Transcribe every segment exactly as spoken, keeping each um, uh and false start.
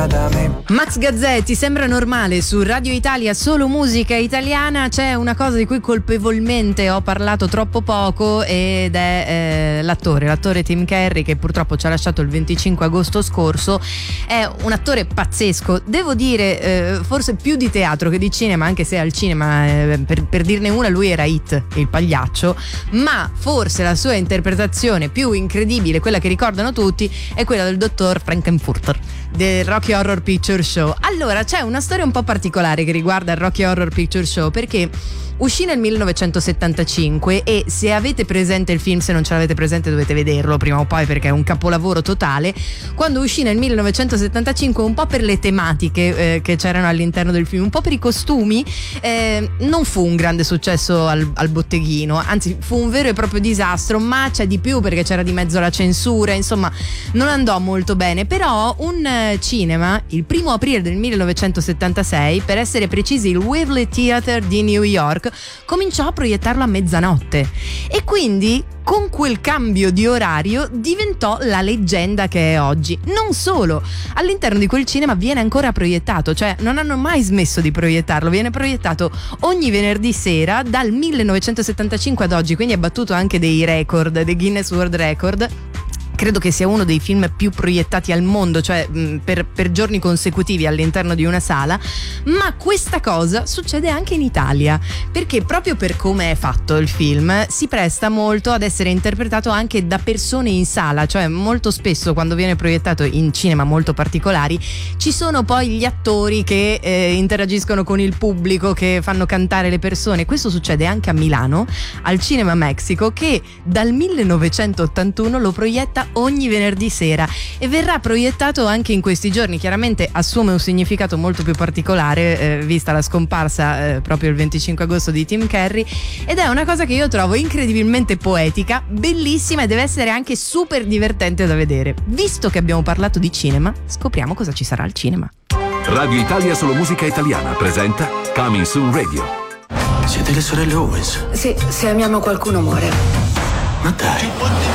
lontana da me. Max Gazzetti, sembra normale, su Radio Italia, solo musica italiana. C'è una cosa di cui colpevolmente ho parlato troppo poco ed è eh, l'attore, l'attore Tim Curry, che purtroppo ci ha lasciato il venticinque agosto scorso. È un attore pazzesco, devo dire, eh, forse più di teatro che di cinema, anche se al cinema, eh, per, per dirne una, lui era It, il pagliaccio, ma forse la sua interpretazione più incredibile, quella che ricordano tutti, è quella del dottor Frankenfurter del Rocky Horror Picture Show. Allora, c'è una storia un po' particolare che riguarda il Rocky Horror Picture Show, perché uscì nel millenovecentosettantacinque e se avete presente il film, se non ce l'avete presente dovete vederlo prima o poi perché è un capolavoro totale. Quando uscì nel millenovecentosettantacinque, un po' per le tematiche eh, che c'erano all'interno del film, un po' per i costumi, eh, non fu un grande successo al, al botteghino, anzi fu un vero e proprio disastro, ma c'è di più perché c'era di mezzo la censura, insomma non andò molto bene. Però un eh, cinema, il primo aprile del millenovecentosettantasei, per essere precisi il Waverly Theatre di New York, cominciò a proiettarlo a mezzanotte e quindi con quel cambio di orario diventò la leggenda che è oggi. Non solo, all'interno di quel cinema viene ancora proiettato, cioè non hanno mai smesso di proiettarlo, viene proiettato ogni venerdì sera dal millenovecentosettantacinque ad oggi, quindi ha battuto anche dei record, dei Guinness World Record. Credo che sia uno dei film più proiettati al mondo, cioè mh, per, per giorni consecutivi all'interno di una sala. Ma questa cosa succede anche in Italia, perché proprio per come è fatto il film si presta molto ad essere interpretato anche da persone in sala, cioè molto spesso quando viene proiettato in cinema molto particolari ci sono poi gli attori che eh, interagiscono con il pubblico, che fanno cantare le persone. Questo succede anche a Milano, al Cinema Mexico, che dal millenovecentottantuno lo proietta ogni venerdì sera e verrà proiettato anche in questi giorni. Chiaramente assume un significato molto più particolare eh, vista la scomparsa eh, proprio il venticinque agosto di Tim Curry, ed è una cosa che io trovo incredibilmente poetica, bellissima, e deve essere anche super divertente da vedere. Visto che abbiamo parlato di cinema, scopriamo cosa ci sarà al cinema. Radio Italia Solo Musica Italiana presenta Coming Soon Radio. Siete le sorelle Owens? Sì, se amiamo qualcuno muore. Ma dai.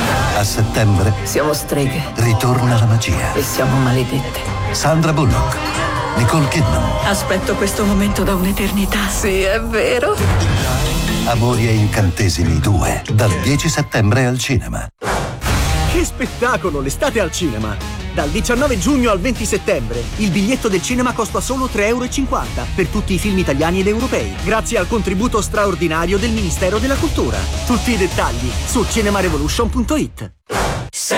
A settembre Siamo streghe ritorna la magia. e siamo maledette. Sandra Bullock, Nicole Kidman, Aspetto questo momento da un'eternità. Sì, è vero. Amori e incantesimi due, dal dieci settembre al cinema. Che spettacolo, l'estate al cinema! Dal diciannove giugno al venti settembre il biglietto del cinema costa solo tre euro e cinquanta per tutti i film italiani ed europei, grazie al contributo straordinario del Ministero della Cultura. Tutti i dettagli su cinema revolution punto it.